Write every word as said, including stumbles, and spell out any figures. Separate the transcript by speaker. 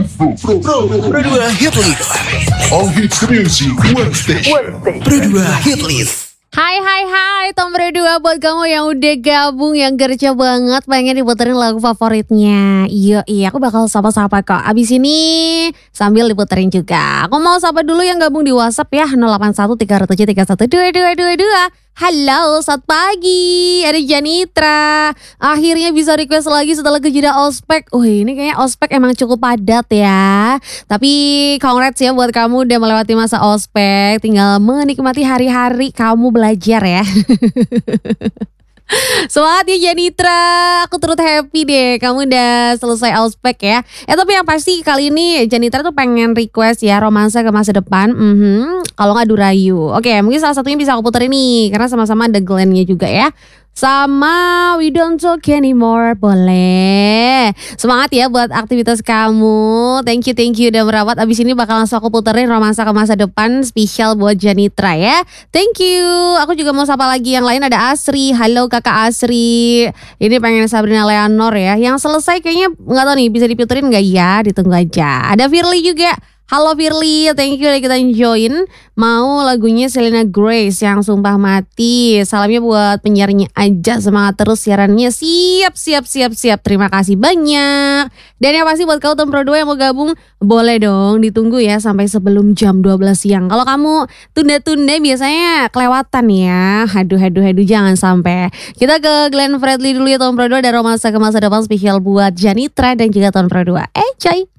Speaker 1: Pro, Pro, Pro,
Speaker 2: Pro dua Hit List.
Speaker 1: All hits the music, one station.
Speaker 2: Pro dua Hit List.
Speaker 3: Hai hai hai Tom Berdua, buat kamu yang udah gabung, yang gercep banget pengen diputerin lagu favoritnya. Iya iya aku bakal sapa-sapa kok abis ini sambil diputerin juga. Aku mau sapa dulu yang gabung di WhatsApp ya, nol delapan satu tiga tujuh tiga satu dua dua dua dua. Halo, selamat pagi, ada Janitra. Akhirnya bisa request lagi setelah kejeda ospek. Oh ini kayaknya ospek emang cukup padat ya. Tapi congrats ya buat kamu udah melewati masa ospek. Tinggal menikmati hari-hari kamu belajar ya. Semangat ya Janitra, aku turut happy deh kamu udah selesai ospek ya. Eh tapi yang pasti kali ini Janitra tuh pengen request ya romansa ke masa depan. Mm-hmm. Kalau nggak Durayu. Oke mungkin salah satunya bisa aku puterin nih karena sama-sama ada Glenn-nya juga ya. Sama We Don't Talk Anymore boleh. Semangat ya buat aktivitas kamu. Thank you thank you udah merawat. Abis ini bakal langsung aku puterin romansa ke masa depan spesial buat Janitra ya. Thank you. Aku juga mau sapa lagi yang lain, ada Asri. Halo kakak Asri. Ini pengen Sabrina Leonor ya. Yang selesai kayaknya gak tahu nih bisa diputerin gak ya. Ditunggu aja. Ada Firly juga. Halo Firly, thank you udah kita join. Mau lagunya Selena Grace yang Sumpah Mati. Salamnya buat penyiarnya aja, semangat terus siarannya. Siap, siap, siap, siap. Terima kasih banyak. Dan yang pasti buat kau Tom Pro dua yang mau gabung, boleh dong ditunggu ya sampai sebelum jam dua belas siang. Kalau kamu tunda-tunda biasanya kelewatan ya. Haduh, haduh, haduh, jangan sampai. Kita ke Glenn Fredly dulu ya Tom Pro dua. Ada romansa ke masa depan spesial buat Janitra dan juga Tom Pro dua. Eh, coy.